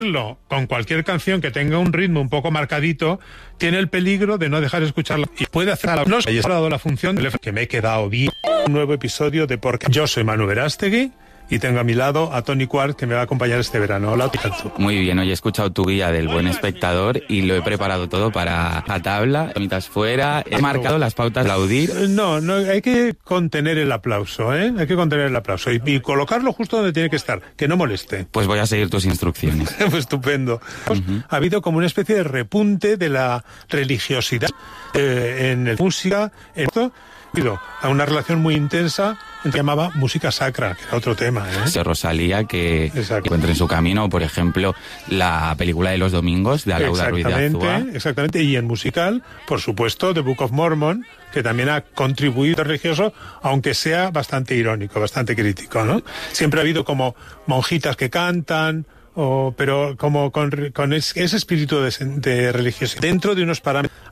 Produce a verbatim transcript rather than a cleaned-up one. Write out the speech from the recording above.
con cualquier canción que tenga un ritmo un poco marcadito, tiene el peligro de no dejar escucharla y puede hacer a la... No he dado la función de que me he quedado bien. Un nuevo episodio de Porque yo soy Manu Verástegui y tengo a mi lado a Toni Quart, que me va a acompañar este verano. Hola, Picanzu. Muy bien, hoy he escuchado tu guía del buen espectador y lo he preparado todo para la tabla, mitad fuera, he marcado las pautas de aplaudir. No, no, hay que contener el aplauso, ¿eh? Hay que contener el aplauso y, y colocarlo justo donde tiene que estar, que no moleste. Pues voy a seguir tus instrucciones. Estupendo. Uh-huh. Ha habido como una especie de repunte de la religiosidad eh, en la música, en esto, a una relación muy intensa que llamaba música sacra, que era otro tema, ¿eh? Sí, Rosalía, que encuentra en su camino, por ejemplo, la película de los domingos de Alauda Ruiz de Azúa. Exactamente, y en musical, por supuesto, The Book of Mormon, que también ha contribuido religioso, aunque sea bastante irónico, bastante crítico, ¿no? Siempre ha habido como monjitas que cantan, o, pero como con, con ese espíritu de, de religiosidad dentro de unos parámetros